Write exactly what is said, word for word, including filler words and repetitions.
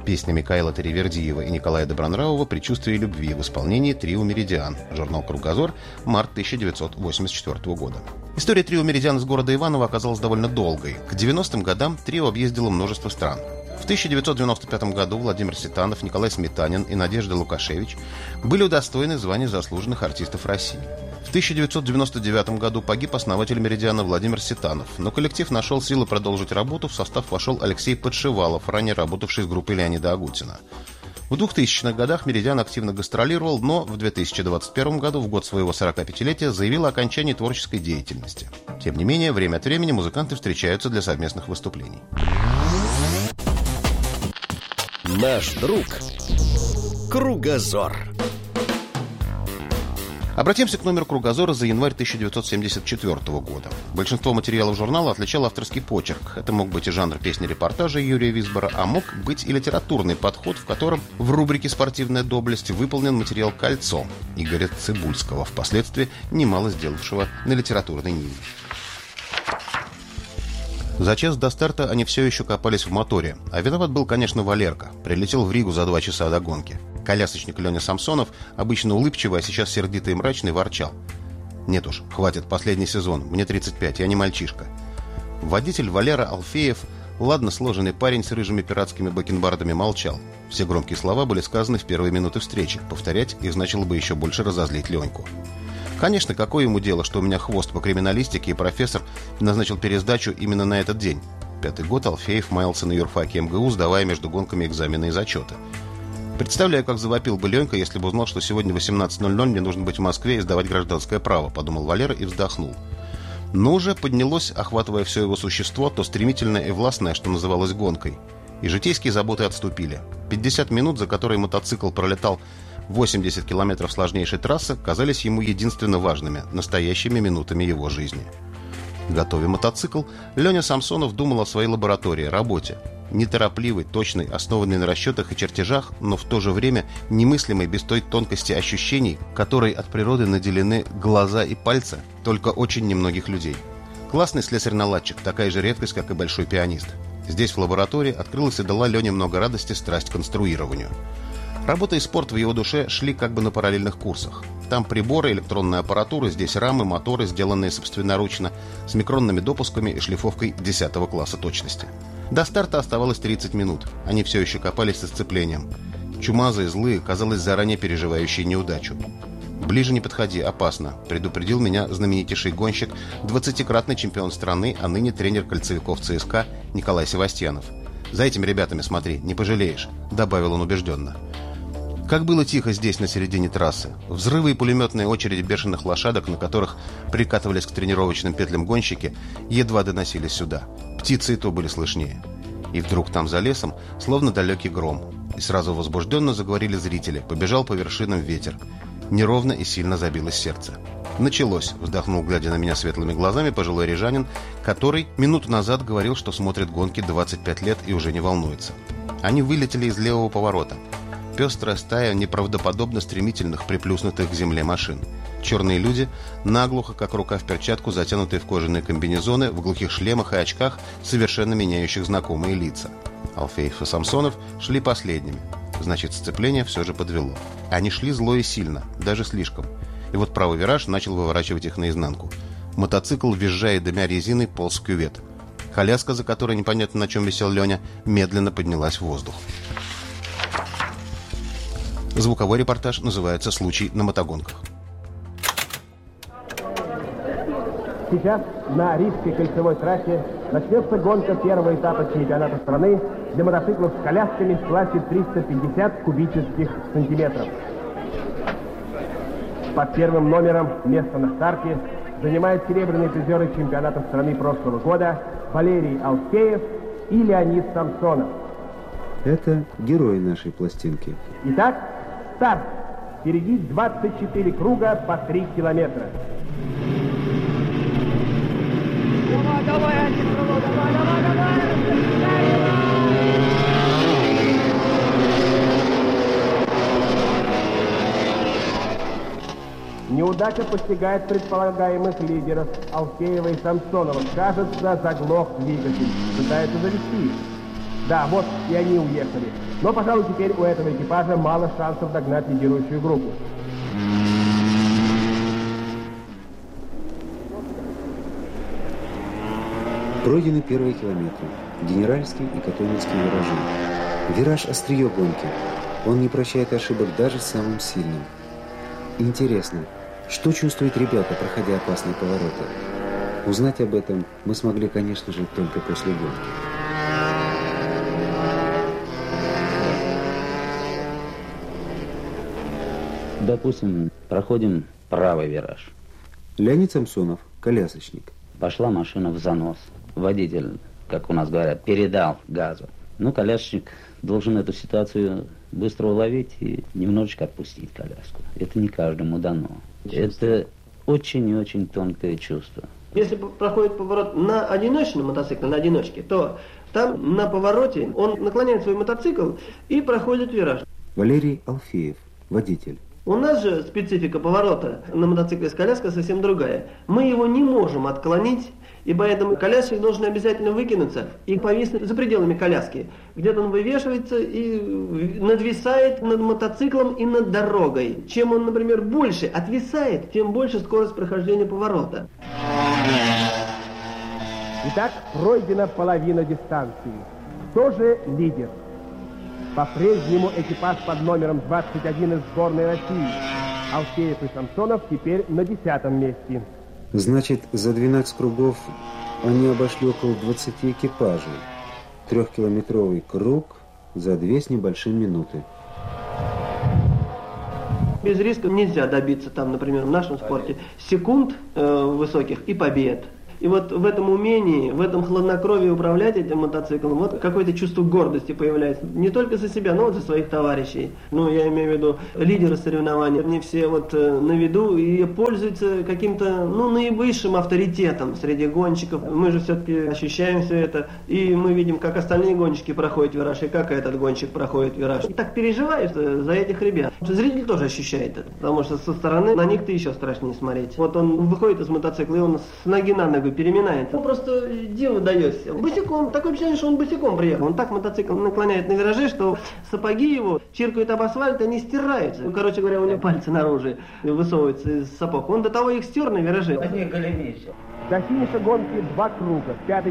Песня Микаэла Таривердиева и Николая Добронравова «Предчувствие любви» в исполнении трио «Меридиан». Журнал «Кругозор», март тысяча девятьсот восемьдесят четвёртого года. История трио «Меридиан» из города Иваново оказалась довольно долгой. К девяностым годам трио объездило множество стран. В тысяча девятьсот девяносто пятом году Владимир Ситанов, Николай Сметанин и Надежда Лукашевич были удостоены звания заслуженных артистов России. В тысяча девятьсот девяносто девятом году погиб основатель «Меридиана» Владимир Ситанов, но коллектив нашел силы продолжить работу, в состав вошел Алексей Подшивалов, ранее работавший с группой Леонида Агутина. В двухтысячных годах «Меридиан» активно гастролировал, но в две тысячи двадцать первом году, в год своего сорокапятилетия, заявил о окончании творческой деятельности. Тем не менее, время от времени музыканты встречаются для совместных выступлений. Наш друг Кругозор. Обратимся к номеру «Кругозора» за январь тысяча девятьсот семьдесят четвёртого года. Большинство материалов журнала отличал авторский почерк. Это мог быть и жанр песни-репортажа Юрия Висбора, а мог быть и литературный подход, в котором в рубрике «Спортивная доблесть» выполнен материал «Кольцо» Игоря Цыбульского, впоследствии немало сделавшего на литературной ниве. За час до старта они все еще копались в моторе. А виноват был, конечно, Валерка. Прилетел в Ригу за два часа до гонки. Колясочник Леня Самсонов, обычно улыбчивый, а сейчас сердитый и мрачный, ворчал. «Нет уж, хватит, последний сезон. Мне тридцать пять, я не мальчишка». Водитель Валера Алфеев, ладно сложенный парень с рыжими пиратскими бакенбардами, молчал. Все громкие слова были сказаны в первые минуты встречи. Повторять их значило бы еще больше разозлить Леньку. Конечно, какое ему дело, что у меня хвост по криминалистике, и профессор назначил пересдачу именно на этот день. Пятый год Алфеев маялся на юрфаке эм гэ у, сдавая между гонками экзамены и зачеты. Представляю, как завопил бы Ленька, если бы узнал, что сегодня в восемнадцать ноль ноль мне нужно быть в Москве и сдавать гражданское право, подумал Валера и вздохнул. Но уже поднялось, охватывая все его существо, то стремительное и властное, что называлось гонкой. И житейские заботы отступили. пятьдесят минут, за которые мотоцикл пролетал восемьдесят километров сложнейшей трассы, казались ему единственно важными, настоящими минутами его жизни. Готовя мотоцикл, Леня Самсонов думал о своей лаборатории, работе. Неторопливый, точный, основанный на расчетах и чертежах, но в то же время немыслимый без той тонкости ощущений, которой от природы наделены глаза и пальцы только очень немногих людей. Классный слесарь-наладчик, такая же редкость, как и большой пианист. Здесь, в лаборатории, открылась и дала Лене много радости страсть к конструированию. Работа и спорт в его душе шли как бы на параллельных курсах. Там приборы, электронная аппаратура, здесь рамы, моторы, сделанные собственноручно, с микронными допусками и шлифовкой десятого класса точности. До старта оставалось тридцать минут. Они все еще копались со сцеплением. Чумазые, злые, казалось, заранее переживающие неудачу. «Ближе не подходи, опасно», — предупредил меня знаменитейший гонщик, двадцатикратный чемпион страны, а ныне тренер кольцевиков ЦСКА Николай Севастьянов. «За этими ребятами смотри, не пожалеешь», — добавил он убежденно. Как было тихо здесь, на середине трассы. Взрывы и пулеметные очереди бешеных лошадок, на которых прикатывались к тренировочным петлям гонщики, едва доносились сюда. Птицы и то были слышнее. И вдруг там за лесом, словно далекий гром. И сразу возбужденно заговорили зрители. Побежал по вершинам ветер. Неровно и сильно забилось сердце. «Началось», — вздохнул, глядя на меня светлыми глазами, пожилой рижанин, который минуту назад говорил, что смотрит гонки двадцать пять лет и уже не волнуется. Они вылетели из левого поворота. Пестрая стая неправдоподобно стремительных, приплюснутых к земле машин. Черные люди, наглухо, как рука в перчатку, затянутые в кожаные комбинезоны, в глухих шлемах и очках, совершенно меняющих знакомые лица. Алфеев и Самсонов шли последними. Значит, сцепление все же подвело. Они шли зло и сильно, даже слишком. И вот правый вираж начал выворачивать их наизнанку. Мотоцикл, визжая и дымя резиной, полз в кювет. Коляска, за которой непонятно на чем висел Леня, медленно поднялась в воздух. Звуковой репортаж называется «Случай на мотогонках». Сейчас на Рижской кольцевой трассе начнется гонка первого этапа чемпионата страны для мотоциклов с колясками в классе триста пятьдесят кубических сантиметров. Под первым номером место на старте занимают серебряные призеры чемпионата страны прошлого года Валерий Алфеев и Леонид Самсонов. Это герои нашей пластинки. Итак, старт. Впереди двадцать четыре круга по три километра. Давай, давай, антикрыло, давай, давай, давай! Неудача постигает предполагаемых лидеров Алфеева и Самсонова. Кажется, заглох двигатель. Пытается завести их. Да, вот и они уехали. Но, пожалуй, теперь у этого экипажа мало шансов догнать лидирующую группу. Пройдены первые километры. Генеральский и Котомельский виражи. Вираж острие гонки. Он не прощает ошибок даже самым сильным. Интересно, что чувствуют ребята, проходя опасные повороты? Узнать об этом мы смогли, конечно же, только после гонки. Допустим, проходим правый вираж. Леонид Самсонов, колясочник. Пошла машина в занос. Водитель, как у нас говорят, передал газу. Ну, колясочник должен эту ситуацию быстро уловить и немножечко отпустить коляску. Это не каждому дано. Это очень и очень тонкое чувство. Если проходит поворот на одиночном мотоцикле, на одиночке, то там на повороте он наклоняет свой мотоцикл и проходит вираж. Валерий Алфеев, водитель. У нас же специфика поворота на мотоцикле с коляской совсем другая. Мы его не можем отклонить, и поэтому колясочник должен обязательно выкинуться и повиснуть за пределами коляски. Где-то он вывешивается и надвисает над мотоциклом и над дорогой. Чем он, например, больше отвисает, тем больше скорость прохождения поворота. Итак, пройдена половина дистанции. Кто же лидер? По-прежнему экипаж под номером двадцать один из сборной России. Алфеев и Самсонов теперь на десятом месте. Значит, за двенадцать кругов они обошли около двадцати экипажей. Трехкилометровый круг за две с небольшим минуты. Без риска нельзя добиться там, например, в нашем спорте секунд э, высоких и побед. И вот в этом умении, в этом хладнокровии управлять этим мотоциклом, вот какое-то чувство гордости появляется. Не только за себя, но и за своих товарищей. Ну, я имею в виду лидеры соревнований. Они все вот на виду и пользуются каким-то, ну, наивысшим авторитетом среди гонщиков. Мы же все-таки ощущаем все это, и мы видим, как остальные гонщики проходят вираж, и как этот гонщик проходит вираж. И так переживаешь за этих ребят. Зритель тоже ощущает это, потому что со стороны на них-то еще страшнее смотреть. Вот он выходит из мотоцикла, и он с ноги на ногу переминается. Он просто диву дается. Босиком. Такое впечатление, что он босиком приехал. Он так мотоцикл наклоняет на вираже, что сапоги его чиркают об асфальт, они стираются. Короче говоря, у него пальцы наружу высовываются из сапог. Он до того их стер на вираже. До финиша гонки два круга. В пятой